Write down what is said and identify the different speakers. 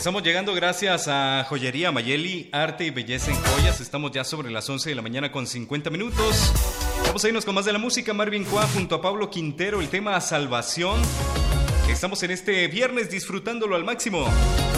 Speaker 1: Estamos llegando gracias a Joyería Mayeli, arte y belleza en joyas. Estamos ya sobre las 11 de la mañana con 50 minutos. Vamos a irnos con más de la música. Marvin Cuá junto a Pablo Quintero, el tema Salvación. Estamos en este viernes disfrutándolo al máximo.